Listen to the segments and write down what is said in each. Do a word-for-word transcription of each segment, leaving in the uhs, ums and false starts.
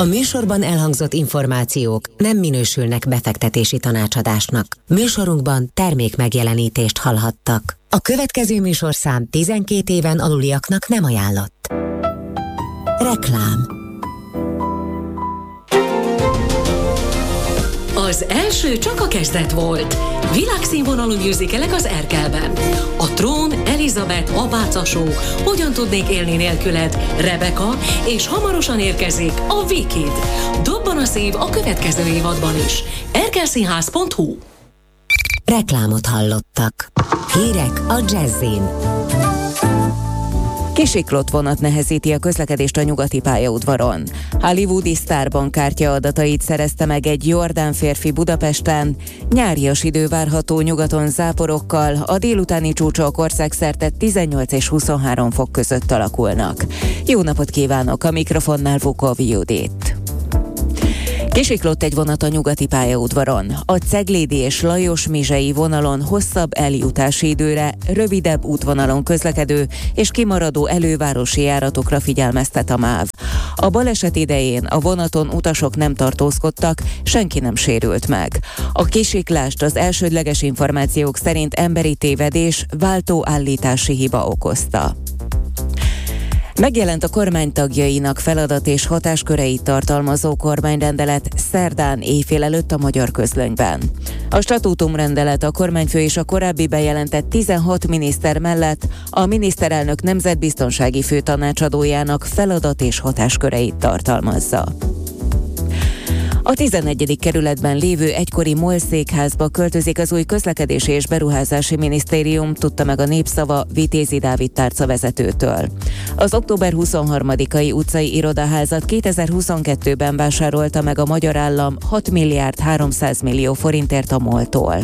A műsorban elhangzott információk nem minősülnek befektetési tanácsadásnak. Műsorunkban termék megjelenítést hallhattak. A következő műsorszám tizenkét éven aluliaknak nem ajánlott. Reklám. Az első csak a kezdet volt. Világszínvonalú musicalek az Erkelben. A Trón, Elizabeth, Apáca Show, Hogyan tudnék élni nélküled, Rebecca, és hamarosan érkezik a Wicked. Dobban a szív a következő évadban is. erkelszínház pont hu. Reklámot hallottak. Hírek a Jazzin. Kisiklott vonat nehezíti a közlekedést a nyugati pályaudvaron. Hollywoodi sztárbank kártya adatait szerezte meg egy jordán férfi Budapesten. Nyárias idő várható nyugaton záporokkal, a délutáni csúcsok országszerte tizennyolc és huszonhárom fok között alakulnak. Jó napot kívánok, a mikrofonnál Vukov Judit. Kisiklott egy vonat a nyugati pályaudvaron. A Ceglédi és Lajos-Mizsei vonalon hosszabb eljutási időre, rövidebb útvonalon közlekedő és kimaradó elővárosi járatokra figyelmeztet a MÁV. A baleset idején a vonaton utasok nem tartózkodtak, senki nem sérült meg. A kisiklást az elsődleges információk szerint emberi tévedés, váltóállítási hiba okozta. Megjelent a kormány tagjainak feladat és hatásköreit tartalmazó kormányrendelet szerdán éjfél előtt a Magyar Közlönyben. A statútumrendelet a kormányfő és a korábbi bejelentett tizenhat miniszter mellett a miniszterelnök nemzetbiztonsági főtanácsadójának feladat és hatásköreit tartalmazza. A tizennegyedik kerületben lévő egykori MOL székházba költözik az új közlekedési és beruházási minisztérium, tudta meg a Népszava Vitézi Dávid tárca vezetőtől. Az október huszonharmadikai utcai irodaházat kétezer-huszonkettőben vásárolta meg a magyar állam hat milliárd háromszáz millió forintért a MOL-tól.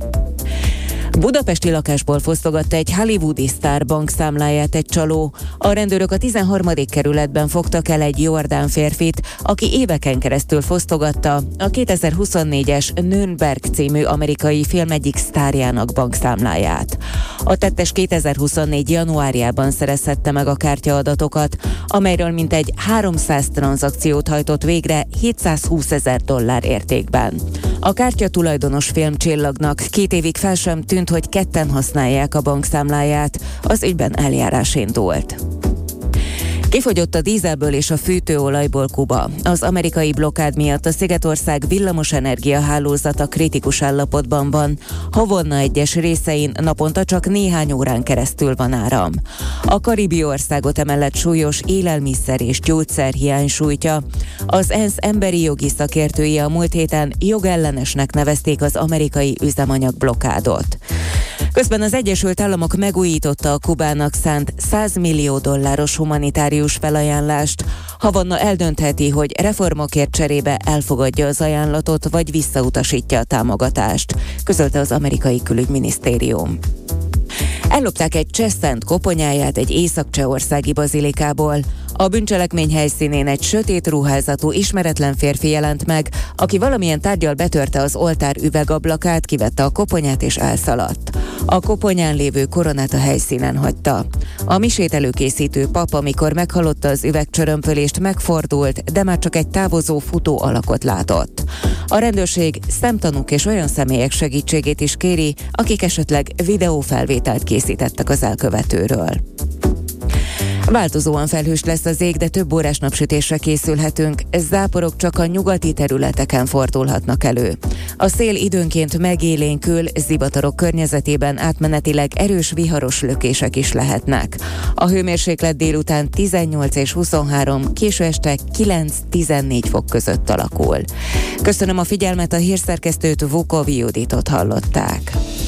Budapesti lakásból fosztogatta egy hollywoodi sztár bankszámláját egy csaló. A rendőrök a tizenharmadik kerületben fogtak el egy jordán férfit, aki éveken keresztül fosztogatta a kétezer-huszonnégyes Nürnberg című amerikai film egyik sztárjának bankszámláját. A tettes kétezer-huszonnégy januárjában szerezhette meg a kártyaadatokat, amelyről mintegy háromszáz tranzakciót hajtott végre hétszázhúszezer dollár értékben. A kártya tulajdonos filmcsillagnak két évig fel sem tűnt, hogy ketten használják a bankszámláját, az ügyben eljárás indult. Kifogyott a dízelből és a fűtőolajból Kuba. Az amerikai blokkád miatt a Szigetország villamosenergia hálózata kritikus állapotban van. Havana egyes részein naponta csak néhány órán keresztül van áram. A karibi országot emellett súlyos élelmiszer és gyógyszerhiány sújtja. Az ENSZ emberi jogi szakértői a múlt héten jogellenesnek nevezték az amerikai üzemanyag blokkádot. Közben az Egyesült Államok megújította a Kubának szánt száz millió dolláros humanitárius felajánlást. Havana eldöntheti, hogy reformokért cserébe elfogadja az ajánlatot, vagy visszautasítja a támogatást, közölte az amerikai külügyminisztérium. Ellopták egy cseh szent koponyáját egy észak-csehországi bazilikából. A bűncselekmény helyszínén egy sötét ruházatú, ismeretlen férfi jelent meg, aki valamilyen tárggyal betörte az oltár üvegablakát, kivette a koponyát és elszaladt. A koponyán lévő koronát a helyszínen hagyta. A misét előkészítő pap, amikor meghallotta az üvegcsörömpölést, megfordult, de már csak egy távozó futó alakot látott. A rendőrség szemtanúk és olyan személyek segítségét is kéri, akik esetleg videófelvételt készítettek az elkövetőről. Változóan felhős lesz az ég, de több órás napsütésre készülhetünk. Záporok csak a nyugati területeken fordulhatnak elő. A szél időnként megélénkül, zivatarok környezetében átmenetileg erős viharos lökések is lehetnek. A hőmérséklet délután tizennyolc és huszonhárom, késő este kilenc-tizennégy fok között alakul. Köszönöm a figyelmet, a hírszerkesztőt, Vukov Juditot hallották.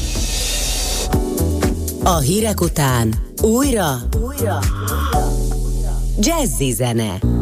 A hírek után újra, újra, jazzy zene.